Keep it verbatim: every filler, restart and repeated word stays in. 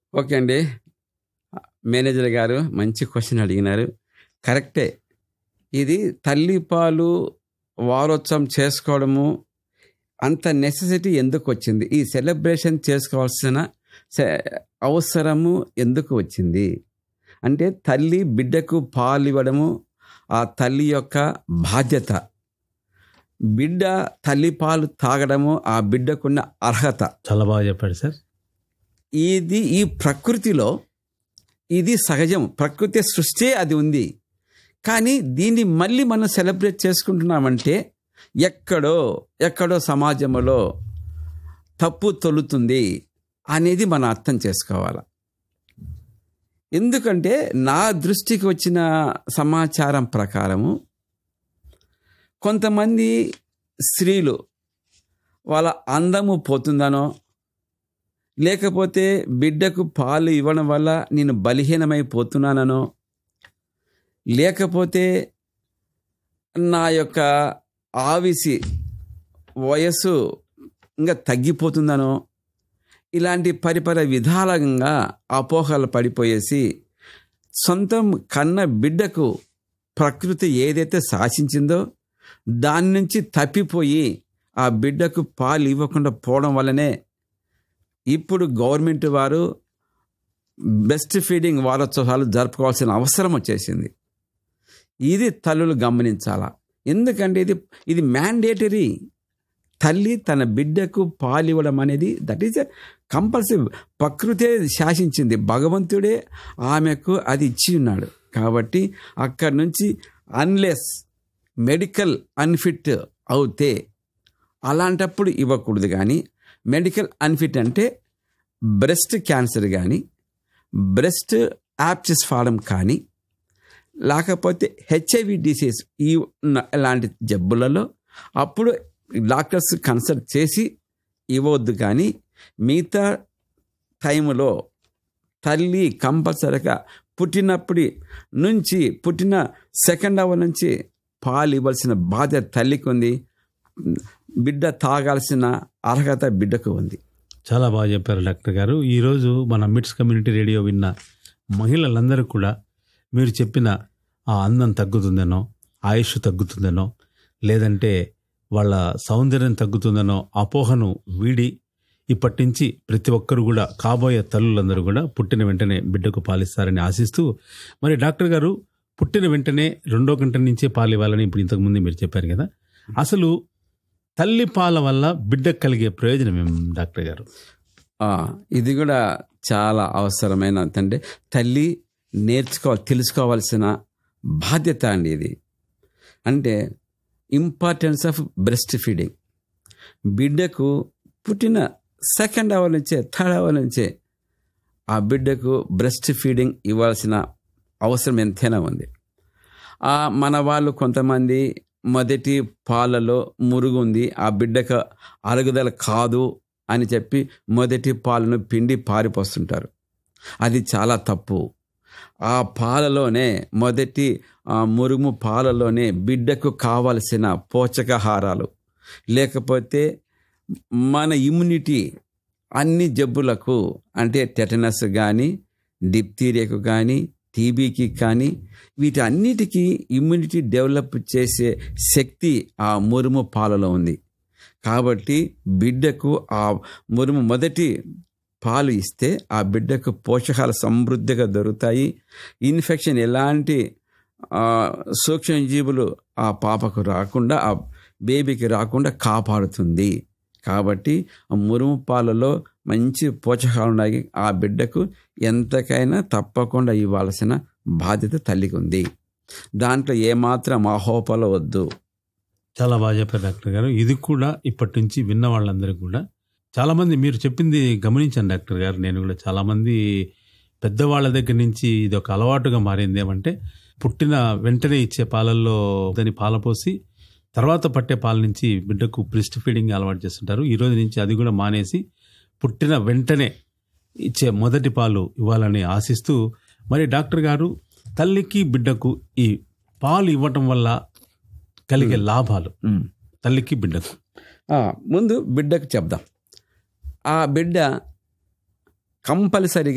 Okay అండి. Manager గారు మంచి క్వశ్చన్ అడిగినారు. కరెక్టే. ఇది తల్లిపాలు వారోత్సవం చేసుకోవడము అంత నెసెసిటీ ఎందుకు వచ్చింది? ఈ సెలబ్రేషన్ చేసుకోవాల్సిన సె అవసరము ఎందుకు వచ్చింది? అంటే తల్లి బిడ్డకు పాలివ్వడము ఆ తల్లి యొక్క బాధ్యత. బిడ్డ తల్లి పాలు తాగడము ఆ బిడ్డకున్న అర్హత. చాలా బాగా చెప్పాడు సార్. ఇది ఈ ప్రకృతిలో ఇది సహజం. ప్రకృతి సృష్టి అది ఉంది. కానీ దీన్ని మళ్ళీ మనం సెలబ్రేట్ చేసుకుంటున్నామంటే ఎక్కడో ఎక్కడో సమాజంలో తప్పు తొలుతుంది అనేది మనం అర్థం చేసుకోవాలి. ఎందుకంటే నా దృష్టికి వచ్చిన సమాచారం ప్రకారము కొంతమంది స్త్రీలు వాళ్ళ అందము పోతుందనో, లేకపోతే బిడ్డకు పాలు ఇవ్వడం వల్ల నేను బలహీనమైపోతున్నానో, లేకపోతే నా యొక్క ఆవిసి వయస్సు ఇంకా తగ్గిపోతుందనో, ఇలాంటి పరిపర విధాలంగా అపోహలు పడిపోయేసి సొంతం కన్న బిడ్డకు ప్రకృతి ఏదైతే శాసించిందో దాని నుంచి తప్పిపోయి ఆ బిడ్డకు పాలు ఇవ్వకుండా పోవడం వల్లనే ఇప్పుడు గవర్నమెంట్ వారు బెస్ట్ ఫీడింగ్ వారోత్సవాలు జరుపుకోవాల్సిన అవసరం వచ్చేసింది. ఇది తల్లులు గమనించాలా. ఎందుకంటే ఇది ఇది మ్యాండేటరీ. తల్లి తన బిడ్డకు పాలు ఇవ్వడం అనేది దట్ ఈస్ కంపల్సరీ. ప్రకృతే శాసించింది, భగవంతుడే ఆమెకు అది ఇచ్చి ఉన్నాడు. కాబట్టి అక్కడి నుంచి అన్లెస్ మెడికల్ అన్ఫిట్ అవుతే అలాంటప్పుడు ఇవ్వకూడదు. కానీ మెడికల్ అన్ఫిట్ అంటే బ్రెస్ట్ క్యాన్సర్ కానీ, బ్రెస్ట్ యాప్సిస్ ఫారం కానీ, లేకపోతే హెచ్ఐవి డిసీజ్ ఈ ఇలాంటి జబ్బులలో అప్పుడు డాక్టర్స్ కన్సల్ట్ చేసి ఇవ్వవద్దు. కానీ మిగతా టైంలో తల్లి కంపల్సరీగా పుట్టినప్పటి నుంచి పుట్టిన సెకండ్ అవర్ నుంచి పాలు ఇవ్వాల్సిన బాధ్యత తల్లికి ఉంది. బిడ్డ తాగాల్సిన అర్హత బిడ్డకు ఉంది. చాలా బాగా చెప్పారు డాక్టర్ గారు. ఈరోజు మన మిట్స్ కమ్యూనిటీ రేడియో విన్న మహిళలందరూ కూడా మీరు చెప్పిన ఆ అందం తగ్గుతుందనో, ఆయుష్ తగ్గుతుందనో, లేదంటే వాళ్ళ సౌందర్యం తగ్గుతుందనో అపోహను వీడి ఇప్పటి నుంచి ప్రతి ఒక్కరు కూడా కాబోయే తల్లులందరూ కూడా పుట్టిన వెంటనే బిడ్డకు పాలిస్తారని ఆశిస్తూ, మరి డాక్టర్ గారు పుట్టిన వెంటనే రెండో గంట నుంచే పాలు ఇవ్వాలని ఇప్పుడు ఇంతకుముందు మీరు చెప్పారు కదా, అసలు తల్లి పాల వల్ల బిడ్డకు కలిగే ప్రయోజనం ఏం డాక్టర్ గారు? ఇది కూడా చాలా అవసరమైన అంటే తల్లి నేర్చుకోవాలి, తెలుసుకోవాల్సిన బాధ్యత అండి ఇది. అంటే ఇంపార్టెన్స్ ఆఫ్ బ్రెస్ట్ ఫీడింగ్. బిడ్డకు పుట్టిన సెకండ్ అవర్ నుంచే థర్డ్ అవర్ నుంచే ఆ బిడ్డకు బ్రెస్ట్ ఫీడింగ్ ఇవ్వాల్సిన అవసరం ఎంతైనా ఉంది. మన వాళ్ళు కొంతమంది మొదటి పాలలో మురుగు ఉంది, ఆ బిడ్డకు అరుగుదల కాదు అని చెప్పి మొదటి పాలను పిండి పారిపోస్తుంటారు. అది చాలా తప్పు. ఆ పాలలోనే మొదటి మురుగు పాలలోనే బిడ్డకు కావలసిన పోషకాహారాలు, లేకపోతే మన ఇమ్యూనిటీ అన్ని జబ్బులకు అంటే టెటనస్ కానీ, డిప్తీరియాకు కానీ, టీబీకి కానీ వీటి అన్నిటికీ ఇమ్యూనిటీ డెవలప్ చేసే శక్తి ఆ మురుము పాలలో ఉంది. కాబట్టి బిడ్డకు ఆ మురుము మొదటి పాలు ఇస్తే ఆ బిడ్డకు పోషకాలు సమృద్ధిగా దొరుకుతాయి. ఇన్ఫెక్షన్ ఎలాంటి సూక్ష్మజీవులు ఆ పాపకు రాకుండా, ఆ బేబీకి రాకుండా కాపాడుతుంది. కాబట్టి ఆ మురుము పాలలో మంచి పోషకాలు ఉన్నాయి. ఆ బిడ్డకు ఎంతకైనా తప్పకుండా ఇవ్వాల్సిన బాధ్యత తల్లికి ఉంది. దాంట్లో ఏమాత్రం ఆహోపల వద్దు. చాలా బాగా చెప్పారు డాక్టర్ గారు. ఇది కూడా ఇప్పటి నుంచి విన్న వాళ్ళందరూ కూడా చాలామంది మీరు చెప్పింది గమనించాను డాక్టర్ గారు. నేను కూడా చాలామంది పెద్దవాళ్ళ దగ్గర నుంచి ఇది ఒక అలవాటుగా మారింది. ఏమంటే పుట్టిన వెంటనే ఇచ్చే పాలల్లో దాన్ని పాలపోసి తర్వాత పట్టే పాల నుంచి బిడ్డకు బ్రెస్ట్ ఫీడింగ్ అలవాటు చేస్తుంటారు. ఈ రోజు నుంచి అది కూడా మానేసి పుట్టిన వెంటనే ఇచ్చే మొదటి పాలు ఇవ్వాలని ఆశిస్తూ, మరి డాక్టర్ గారు తల్లికి బిడ్డకు ఈ పాలు ఇవ్వటం వల్ల కలిగే లాభాలు తల్లికి బిడ్డకు ముందు బిడ్డకు చెప్దాం. ఆ బిడ్డ కంపల్సరీగా